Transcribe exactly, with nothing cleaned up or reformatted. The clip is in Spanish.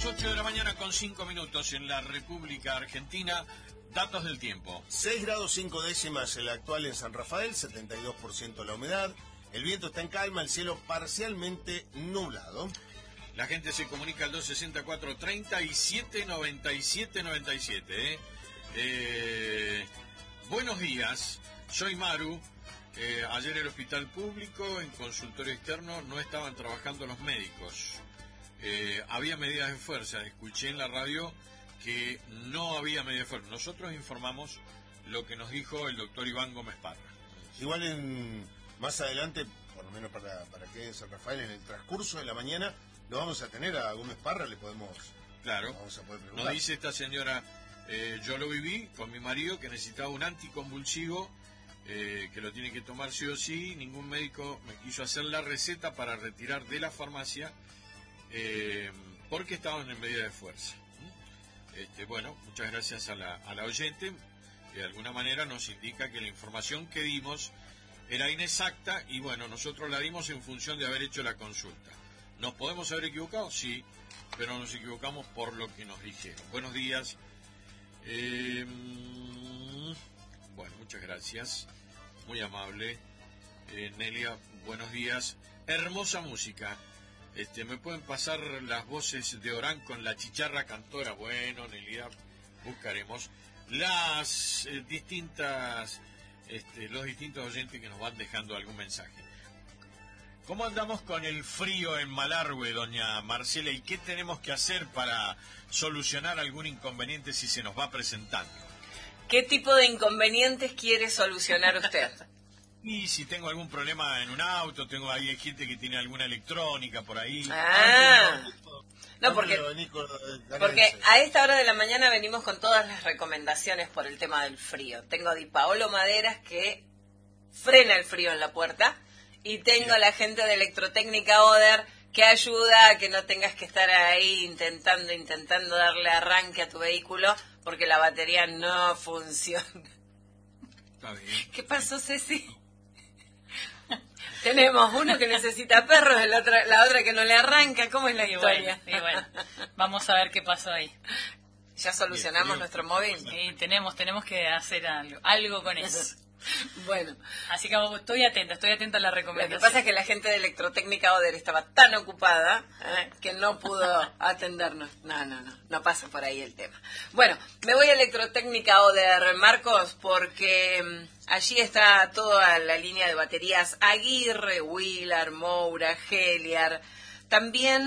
ocho de la mañana con cinco minutos en la República Argentina. Datos del tiempo. seis grados cinco décimas el actual en San Rafael, setenta y dos por ciento la humedad. El viento está en calma, el cielo parcialmente nublado. La gente se comunica al dos sesenta y cuatro treinta y siete noventa y siete noventa y siete. ¿eh? Eh, buenos días, soy Maru. Eh, ayer en el hospital público, en consultorio externo, no estaban trabajando los médicos. Eh, había medidas de fuerza. Escuché en la radio que no había medidas de fuerza. Nosotros informamos lo que nos dijo el doctor Iván Gómez Parra. Igual en, más adelante, por lo menos para, para que en San Rafael, en el transcurso de la mañana, lo vamos a tener a Gómez Parra, le podemos... Claro, vamos a poder preguntar. nos dice esta señora, eh, yo lo viví con mi marido que necesitaba un anticonvulsivo, eh, que lo tiene que tomar sí o sí. Ningún médico me quiso hacer la receta para retirar de la farmacia, eh, porque estaban en medida de fuerza. Este, bueno, muchas gracias a la, a la oyente. De alguna manera nos indica que la información que dimos era inexacta y bueno, nosotros la dimos en función de haber hecho la consulta. ¿Nos podemos haber equivocado? Sí, pero nos equivocamos por lo que nos dijeron. Buenos días. Eh, bueno, muchas gracias. Muy amable. Eh, Nelia, buenos días. Hermosa música. Este, ¿me pueden pasar las voces de Orán con la chicharra cantora? Bueno, Nelia, buscaremos las eh, distintas, este, los distintos oyentes que nos van dejando algún mensaje. ¿Cómo andamos con el frío en Malargüe, doña Marcela? ¿Y qué tenemos que hacer para solucionar algún inconveniente si se nos va presentando? ¿Qué tipo de inconvenientes quiere solucionar usted? Y si tengo algún problema en un auto, tengo ahí hay gente que tiene alguna electrónica por ahí. Ah, no, porque, porque a esta hora de la mañana venimos con todas las recomendaciones por el tema del frío. Tengo a Di Paolo Maderas que frena el frío en la puerta y tengo a la gente de Electrotécnica Oder que ayuda a que no tengas que estar ahí intentando, intentando darle arranque a tu vehículo porque la batería no funciona. Está bien. ¿Qué pasó, Ceci? Tenemos uno que necesita perros, la otra, la otra que no le arranca. ¿Cómo es la y historia? Bueno, y bueno, vamos a ver qué pasó ahí. ¿Ya solucionamos Bien, nuestro móvil? Y tenemos, tenemos que hacer algo, algo con eso. Bueno, Así que estoy atenta, estoy atenta a la lo que recomendación. pasa es que la gente de Electrotécnica Oder estaba tan ocupada ¿eh? que no pudo atendernos. No, no, no, no pasa por ahí el tema. Bueno, me voy a Electrotécnica Oder, Marcos, porque mm, allí está toda la línea de baterías Aguirre, Wheeler, Moura, Heliar. También